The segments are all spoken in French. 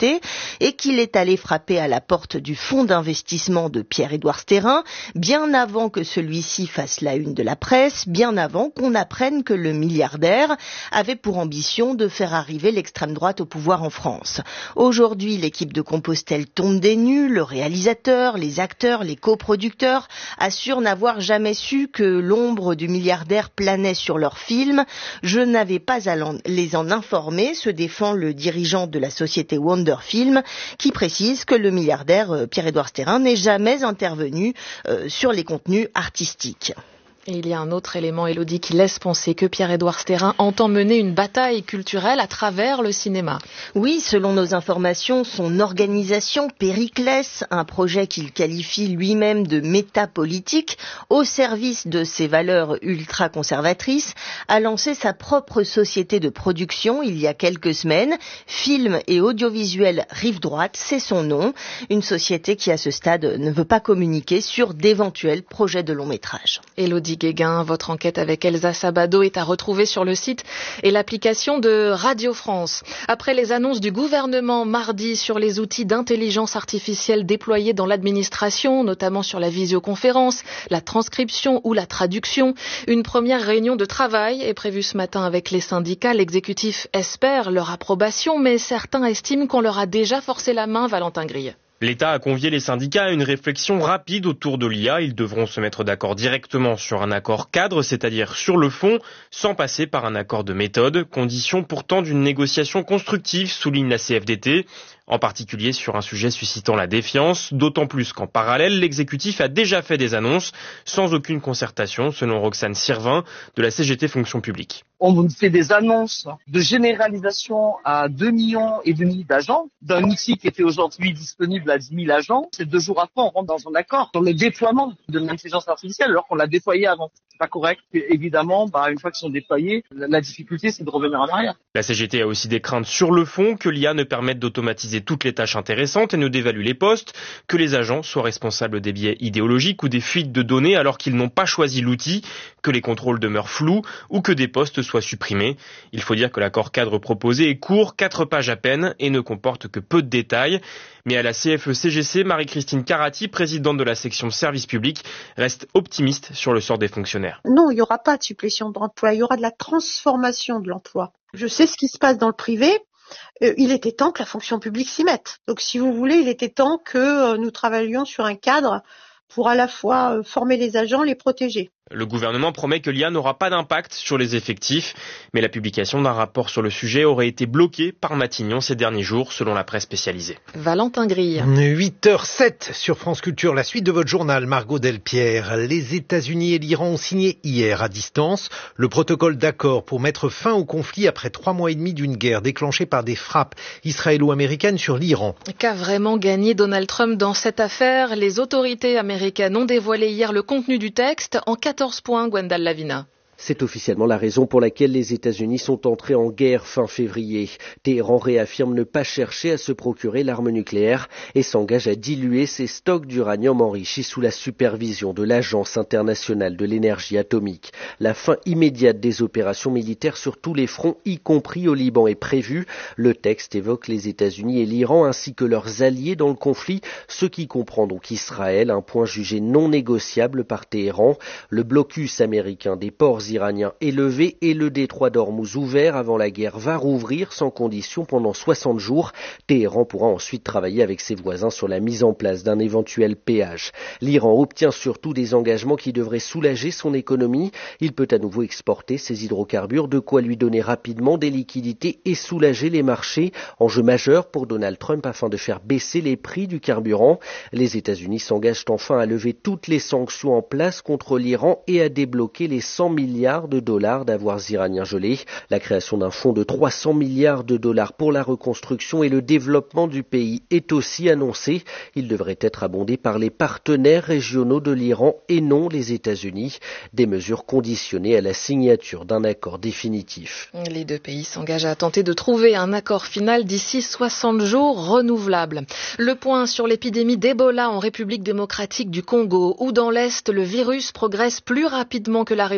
société et qu'il est allé frapper à la porte du fonds d'investissement de Pierre-Édouard Stérin, bien avant que celui-ci fasse la une de la presse, bien avant qu'on apprenne que le milliardaire avait pour ambition de faire arriver l'extrême droite au pouvoir en France. Aujourd'hui, l'équipe de Compostelle tombe des nues, le réalisateur, les acteurs, les coproducteurs assurent n'avoir jamais su que l'ombre du milliardaire planait sur leur film. Je n'avais pas à les en informer, se défend le dirigeant de la société Wonder Film, qui précise que le milliardaire Pierre-Édouard Stérin n'est jamais intervenu sur les contenus artistiques. Et il y a un autre élément, Élodie, qui laisse penser que Pierre-Édouard Stérin entend mener une bataille culturelle à travers le cinéma. Oui, selon nos informations, son organisation Périclès, un projet qu'il qualifie lui-même de métapolitique, au service de ses valeurs ultra-conservatrices, a lancé sa propre société de production il y a quelques semaines. Film et audiovisuel Rive Droite, c'est son nom. Une société qui, à ce stade, ne veut pas communiquer sur d'éventuels projets de long métrage. Élodie Guéguin, votre enquête avec Elsa Sabado est à retrouver sur le site et l'application de Radio France. Après les annonces du gouvernement mardi sur les outils d'intelligence artificielle déployés dans l'administration, notamment sur la visioconférence, la transcription ou la traduction, une première réunion de travail est prévue ce matin avec les syndicats. L'exécutif espère leur approbation, mais certains estiment qu'on leur a déjà forcé la main, Valentin Grille. L'État a convié les syndicats à une réflexion rapide autour de l'IA. Ils devront se mettre d'accord directement sur un accord cadre, c'est-à-dire sur le fond, sans passer par un accord de méthode, condition pourtant d'une négociation constructive, souligne la CFDT, en particulier sur un sujet suscitant la défiance, d'autant plus qu'en parallèle, l'exécutif a déjà fait des annonces sans aucune concertation, selon Roxane Sirvin de la CGT Fonction publique. On fait des annonces de généralisation à 2,5 millions d'agents, d'un outil qui était aujourd'hui disponible à 10 000 agents. C'est 2 jours après, on rentre dans un accord sur le déploiement de l'intelligence artificielle alors qu'on l'a déployé avant. C'est pas correct. Et évidemment, une fois qu'ils sont déployés, la difficulté, c'est de revenir en arrière. La CGT a aussi des craintes sur le fond, que l'IA ne permette d'automatiser toutes les tâches intéressantes et ne dévalue les postes, que les agents soient responsables des biais idéologiques ou des fuites de données alors qu'ils n'ont pas choisi l'outil, que les contrôles demeurent flous ou que des postes soient supprimés. Il faut dire que l'accord cadre proposé est court, 4 pages à peine, et ne comporte que peu de détails. Mais à la CFE-CGC, Marie-Christine Carati, présidente de la section service public, reste optimiste sur le sort des fonctionnaires. Non, il n'y aura pas de supplétion d'emploi, il y aura de la transformation de l'emploi. Je sais ce qui se passe dans le privé. Il était temps que la fonction publique s'y mette. Donc si vous voulez, il était temps que nous travaillions sur un cadre pour à la fois former les agents, les protéger. Le gouvernement promet que l'IA n'aura pas d'impact sur les effectifs, mais la publication d'un rapport sur le sujet aurait été bloquée par Matignon ces derniers jours, selon la presse spécialisée. Valentin Grille. 8h07 sur France Culture, la suite de votre journal, Margot Delpierre. Les États-Unis et l'Iran ont signé hier à distance le protocole d'accord pour mettre fin au conflit après 3 mois et demi d'une guerre déclenchée par des frappes israélo-américaines sur l'Iran. Qu'a vraiment gagné Donald Trump dans cette affaire? Les autorités américaines ont dévoilé hier le contenu du texte en 14 points, Gwendal Lavina. C'est officiellement la raison pour laquelle les États-Unis sont entrés en guerre fin février. Téhéran réaffirme ne pas chercher à se procurer l'arme nucléaire et s'engage à diluer ses stocks d'uranium enrichi sous la supervision de l'Agence internationale de l'énergie atomique. La fin immédiate des opérations militaires sur tous les fronts, y compris au Liban, est prévue. Le texte évoque les États-Unis et l'Iran ainsi que leurs alliés dans le conflit, ce qui comprend donc Israël, un point jugé non négociable par Téhéran. Le blocus américain des ports iranien élevé et le détroit d'Ormuz ouvert avant la guerre va rouvrir sans condition pendant 60 jours. Téhéran pourra ensuite travailler avec ses voisins sur la mise en place d'un éventuel péage. L'Iran obtient surtout des engagements qui devraient soulager son économie. Il peut à nouveau exporter ses hydrocarbures, de quoi lui donner rapidement des liquidités et soulager les marchés. Enjeu majeur pour Donald Trump afin de faire baisser les prix du carburant. Les États-Unis s'engagent enfin à lever toutes les sanctions en place contre l'Iran et à débloquer les 100 milliards de dollars d'avoirs iraniens gelés. La création d'un fonds de 300 milliards de dollars pour la reconstruction et le développement du pays est aussi annoncée. Il devrait être abondé par les partenaires régionaux de l'Iran et non les États-Unis. Des mesures conditionnées à la signature d'un accord définitif. Les deux pays s'engagent à tenter de trouver un accord final d'ici 60 jours renouvelables. Le point sur l'épidémie d'Ebola en République démocratique du Congo, où dans l'Est, le virus progresse plus rapidement que la réponse sanitaire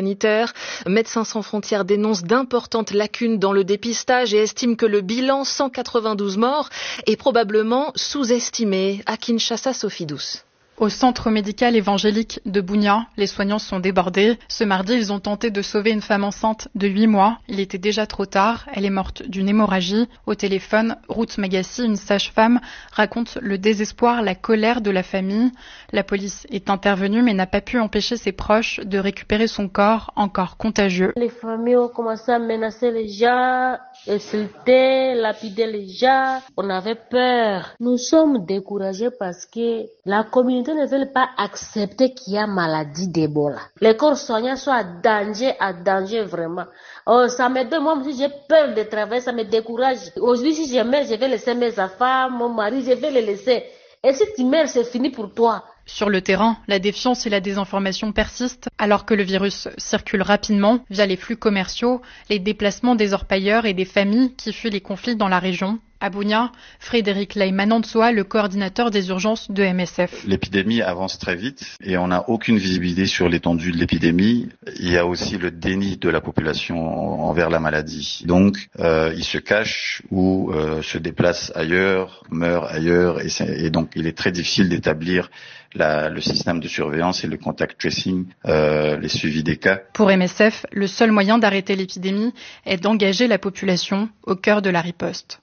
humanitaire. Médecins sans frontières dénonce d'importantes lacunes dans le dépistage et estime que le bilan, 192 morts, est probablement sous-estimé. À Kinshasa, Sophie Douce. Au centre médical évangélique de Bunia, les soignants sont débordés. Ce mardi, ils ont tenté de sauver une femme enceinte de 8 mois. Il était déjà trop tard. Elle est morte d'une hémorragie. Au téléphone, Ruth Magassi, une sage-femme, raconte le désespoir, la colère de la famille. La police est intervenue mais n'a pas pu empêcher ses proches de récupérer son corps, encore contagieux. Les familles ont commencé à menacer les gens, insulter, lapider les gens. On avait peur. Nous sommes découragés parce que la communauté ne veulent pas accepter qu'il y a maladie d'Ebola. Les corps soignants sont à danger vraiment. Oh, ça me donne, moi aussi j'ai peur de travailler, ça me décourage. Aujourd'hui, si je meurs, je vais laisser mes enfants, mon mari, je vais les laisser. Et si tu meurs, c'est fini pour toi. Sur le terrain, la défiance et la désinformation persistent alors que le virus circule rapidement via les flux commerciaux, les déplacements des orpailleurs et des familles qui fuient les conflits dans la région. À Bunia, Frédéric Laimanantsoa, le coordinateur des urgences de MSF. L'épidémie avance très vite et on n'a aucune visibilité sur l'étendue de l'épidémie. Il y a aussi le déni de la population envers la maladie. Donc, ils se cachent ou se déplacent ailleurs, meurent ailleurs et donc il est très difficile d'établir le système de surveillance et le contact tracing, les suivis des cas. Pour MSF, le seul moyen d'arrêter l'épidémie est d'engager la population au cœur de la riposte.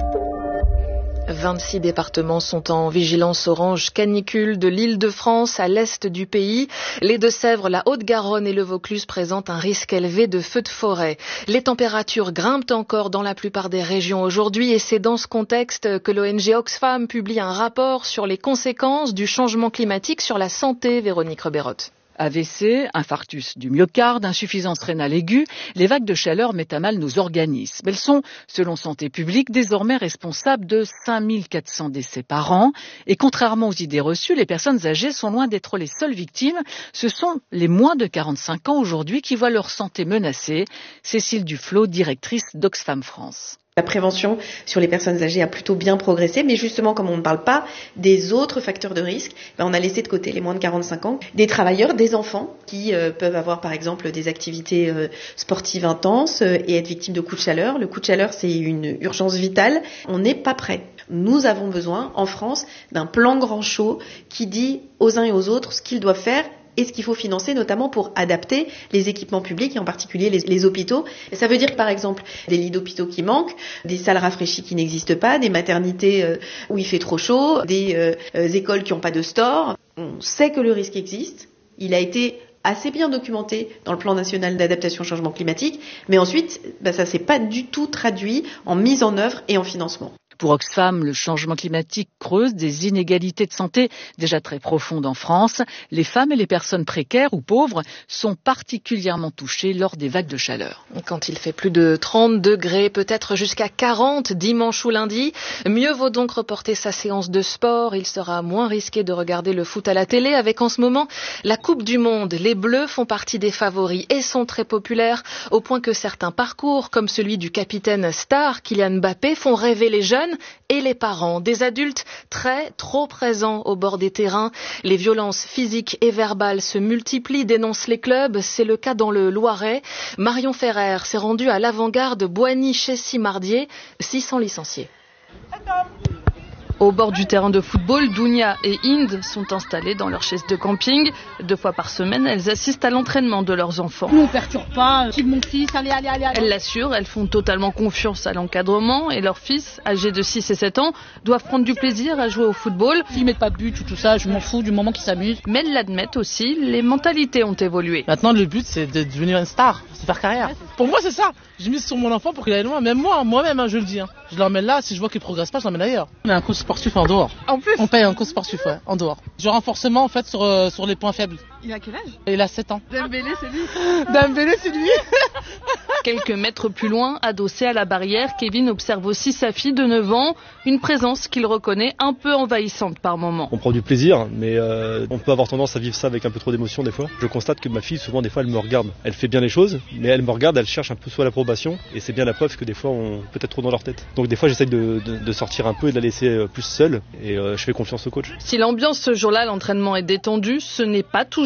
26 départements sont en vigilance orange canicule de l'Île-de-France à l'est du pays. Les Deux-Sèvres, la Haute-Garonne et le Vaucluse présentent un risque élevé de feux de forêt. Les températures grimpent encore dans la plupart des régions aujourd'hui et c'est dans ce contexte que l'ONG Oxfam publie un rapport sur les conséquences du changement climatique sur la santé. Véronique Reberotte. AVC, infarctus du myocarde, insuffisance rénale aiguë, les vagues de chaleur mettent à mal nos organismes. Elles sont, selon Santé publique, désormais responsables de 5400 décès par an. Et contrairement aux idées reçues, les personnes âgées sont loin d'être les seules victimes. Ce sont les moins de 45 ans aujourd'hui qui voient leur santé menacée. Cécile Duflot, directrice d'Oxfam France. La prévention sur les personnes âgées a plutôt bien progressé, mais justement, comme on ne parle pas des autres facteurs de risque, on a laissé de côté les moins de 45 ans, des travailleurs, des enfants qui peuvent avoir par exemple des activités sportives intenses et être victimes de coups de chaleur. Le coup de chaleur, c'est une urgence vitale. On n'est pas prêt. Nous avons besoin, en France, d'un plan grand chaud qui dit aux uns et aux autres ce qu'ils doivent faire et ce qu'il faut financer, notamment pour adapter les équipements publics et en particulier les hôpitaux. Et ça veut dire par exemple des lits d'hôpitaux qui manquent, des salles rafraîchies qui n'existent pas, des maternités où il fait trop chaud, des écoles qui n'ont pas de store. On sait que le risque existe. Il a été assez bien documenté dans le plan national d'adaptation au changement climatique, mais ensuite, ça s'est pas du tout traduit en mise en œuvre et en financement. Pour Oxfam, le changement climatique creuse des inégalités de santé déjà très profondes en France. Les femmes et les personnes précaires ou pauvres sont particulièrement touchées lors des vagues de chaleur. Quand il fait plus de 30 degrés, peut-être jusqu'à 40 dimanche ou lundi, mieux vaut donc reporter sa séance de sport. Il sera moins risqué de regarder le foot à la télé avec en ce moment la Coupe du Monde. Les Bleus font partie des favoris et sont très populaires au point que certains parcours, comme celui du capitaine star Kylian Mbappé, font rêver les jeunes et les parents, des adultes trop présents au bord des terrains. Les violences physiques et verbales se multiplient, dénoncent les clubs. C'est le cas dans le Loiret. Marion Ferrer s'est rendue à l'avant-garde Boigny-Chessy-Mardier, 600 licenciés. Au bord du terrain de football, Dounia et Inde sont installées dans leur chaise de camping. 2 fois par semaine, elles assistent à l'entraînement de leurs enfants. Ne perturbe pas, c'est mon fils, allez. Elles l'assurent, elles font totalement confiance à l'encadrement et leurs fils, âgés de 6 et 7 ans, doivent prendre du plaisir à jouer au football. S'ils mettent pas de but ou tout ça, je m'en fous du moment qu'ils s'amusent. Mais elles l'admettent aussi, les mentalités ont évolué. Maintenant, le but, c'est de devenir une star, c'est faire carrière. Pour moi, c'est ça. Je mise sur mon enfant pour qu'il aille loin. Même moi-même, je le dis. Je l'emmène là, si je vois qu'il progresse pas, je l'emmène ailleurs. On a un coach sportif en dehors. En plus, on paye un coach sportif, en dehors. Je renforcement, en fait, sur les points faibles. Il a quel âge? Il a 7 ans. Dembélé, c'est lui. Dembélé, c'est lui. Quelques mètres plus loin, adossé à la barrière, Kevin observe aussi sa fille de 9 ans, une présence qu'il reconnaît un peu envahissante par moments. On prend du plaisir, mais on peut avoir tendance à vivre ça avec un peu trop d'émotion des fois. Je constate que ma fille, souvent, des fois, elle me regarde. Elle fait bien les choses, mais elle me regarde, elle cherche un peu soit l'approbation, et c'est bien la preuve que des fois, on peut être trop dans leur tête. Donc des fois, j'essaye de sortir un peu et de la laisser plus seule, et je fais confiance au coach. Si l'ambiance ce jour-là, l'entraînement est détendu, ce n'est pas toujours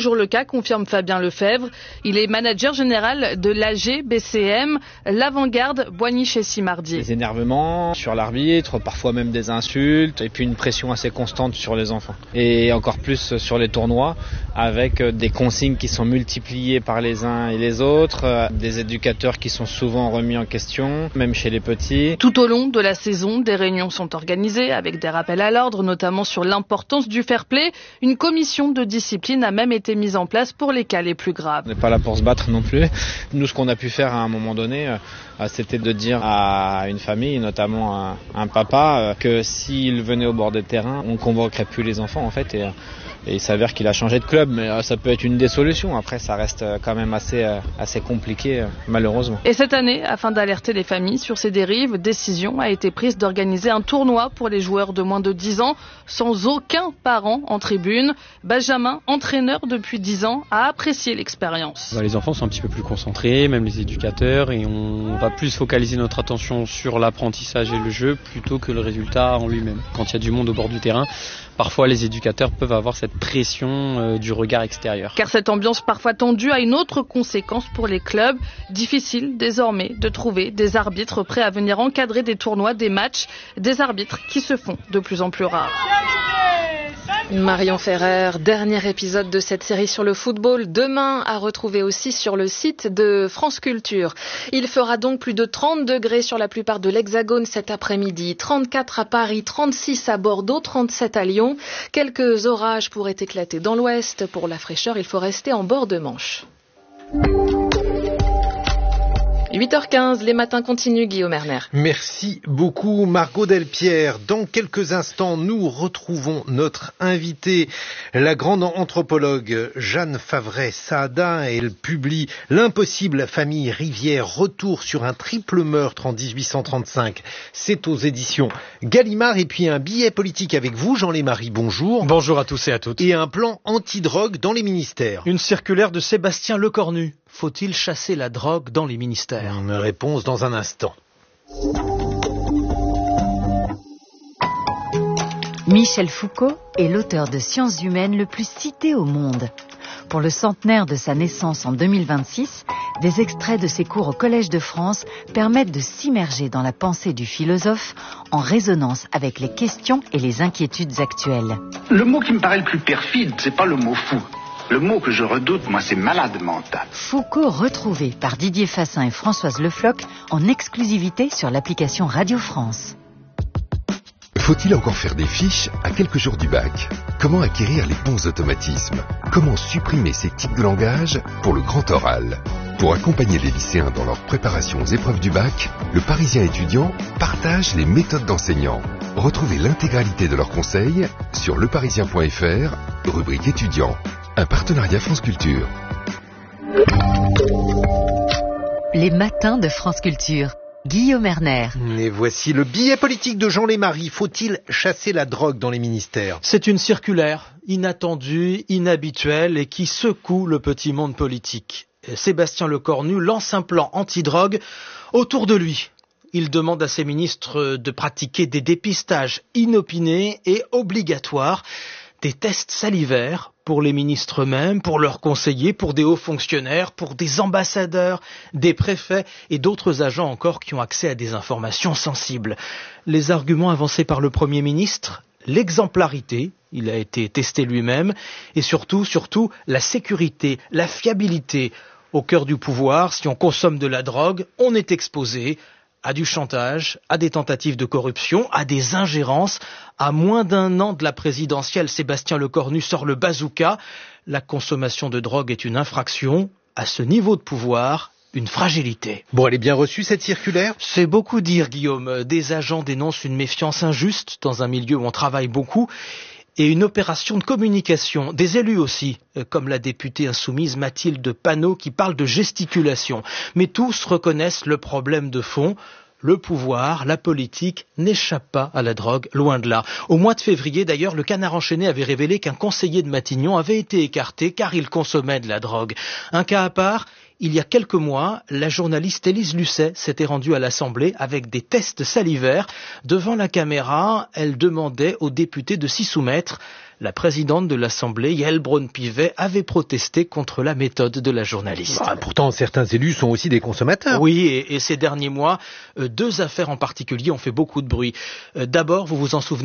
toujours le cas, confirme Fabien Lefebvre. Il est manager général de l'AG BCM, l'Avant-Garde Boigny-Chez-Simardier. Des énervements sur l'arbitre, parfois même des insultes, et puis une pression assez constante sur les enfants. Et encore plus sur les tournois, avec des consignes qui sont multipliées par les uns et les autres, des éducateurs qui sont souvent remis en question, même chez les petits. Tout au long de la saison, des réunions sont organisées avec des rappels à l'ordre, notamment sur l'importance du fair-play. Une commission de discipline a même été mise en place pour les cas les plus graves. On n'est pas là pour se battre non plus. Nous, ce qu'on a pu faire à un moment donné, c'était de dire à une famille, notamment un papa, que s'il venait au bord des terrains, on ne convoquerait plus les enfants en fait. Et il s'avère qu'il a changé de club, mais ça peut être une des solutions. Après, ça reste quand même assez compliqué, malheureusement. Et cette année, afin d'alerter les familles sur ces dérives, décision a été prise d'organiser un tournoi pour les joueurs de moins de 10 ans, sans aucun parent en tribune. Benjamin, entraîneur depuis 10 ans, a apprécié l'expérience. Les enfants sont un petit peu plus concentrés, même les éducateurs, et on va plus focaliser notre attention sur l'apprentissage et le jeu plutôt que le résultat en lui-même. Quand il y a du monde au bord du terrain, parfois les éducateurs peuvent avoir cette pression du regard extérieur. Car cette ambiance parfois tendue a une autre conséquence pour les clubs. Difficile désormais de trouver des arbitres prêts à venir encadrer des tournois, des matchs, des arbitres qui se font de plus en plus rares. Marion Ferrer, dernier épisode de cette série sur le football, demain à retrouver aussi sur le site de France Culture. Il fera donc plus de 30 degrés sur la plupart de l'Hexagone cet après-midi, 34 à Paris, 36 à Bordeaux, 37 à Lyon. Quelques orages pourraient éclater dans l'ouest. Pour la fraîcheur, il faut rester en bord de Manche. 8h15, les matins continuent, Guillaume Erner. Merci beaucoup, Margot Delpierre. Dans quelques instants, nous retrouvons notre invitée, la grande anthropologue Jeanne Favret-Saada. Elle publie L'impossible famille Rivière, retour sur un triple meurtre en 1835. C'est aux éditions Gallimard. Et puis un billet politique avec vous, Jean Lémarie, bonjour. Bonjour à tous et à toutes. Et un plan anti-drogue dans les ministères. Une circulaire de Sébastien Lecornu. Faut-il chasser la drogue dans les ministères ? Une réponse dans un instant. Michel Foucault est l'auteur de Sciences humaines le plus cité au monde. Pour le centenaire de sa naissance en 2026, des extraits de ses cours au Collège de France permettent de s'immerger dans la pensée du philosophe en résonance avec les questions et les inquiétudes actuelles. Le mot qui me paraît le plus perfide, c'est pas le mot fou. Le mot que je redoute, moi, c'est malade mental. Foucault retrouvé par Didier Fassin et Françoise Lefloc en exclusivité sur l'application Radio France. Faut-il encore faire des fiches à quelques jours du bac ? Comment acquérir les bons automatismes ? Comment supprimer ces tics de langage pour le grand oral ? Pour accompagner les lycéens dans leur préparation aux épreuves du bac, le Parisien étudiant partage les méthodes d'enseignants. Retrouvez l'intégralité de leurs conseils sur leparisien.fr, rubrique étudiants. Un partenariat France Culture. Les matins de France Culture. Guillaume Erner. Et voici le billet politique de Jean Lémarie. Faut-il chasser la drogue dans les ministères ? C'est une circulaire inattendue, inhabituelle et qui secoue le petit monde politique. Sébastien Lecornu lance un plan anti-drogue autour de lui. Il demande à ses ministres de pratiquer des dépistages inopinés et obligatoires, des tests salivaires pour les ministres eux-mêmes, pour leurs conseillers, pour des hauts fonctionnaires, pour des ambassadeurs, des préfets et d'autres agents encore qui ont accès à des informations sensibles. Les arguments avancés par le Premier ministre, l'exemplarité, il a été testé lui-même, et surtout, la sécurité, la fiabilité. Au cœur du pouvoir, si on consomme de la drogue, on est exposé à du chantage, à des tentatives de corruption, à des ingérences. À moins d'1 an de la présidentielle, Sébastien Lecornu sort le bazooka. La consommation de drogue est une infraction. À ce niveau de pouvoir, une fragilité. Bon, elle est bien reçue, cette circulaire ? C'est beaucoup dire, Guillaume. Des agents dénoncent une méfiance injuste dans un milieu où on travaille beaucoup. Et une opération de communication, des élus aussi, comme la députée insoumise Mathilde Panot qui parle de gesticulation. Mais tous reconnaissent le problème de fond. Le pouvoir, la politique n'échappent pas à la drogue, loin de là. Au mois de février, d'ailleurs, le Canard enchaîné avait révélé qu'un conseiller de Matignon avait été écarté car il consommait de la drogue. Un cas à part, Il y a quelques mois, la journaliste Élise Lucet s'était rendue à l'Assemblée avec des tests salivaires. Devant la caméra, elle demandait aux députés de s'y soumettre. La présidente de l'Assemblée, Yael Braun-Pivet, avait protesté contre la méthode de la journaliste. Pourtant, certains élus sont aussi des consommateurs. Oui, et ces derniers mois, 2 affaires en particulier ont fait beaucoup de bruit. D'abord, vous vous en souvenez,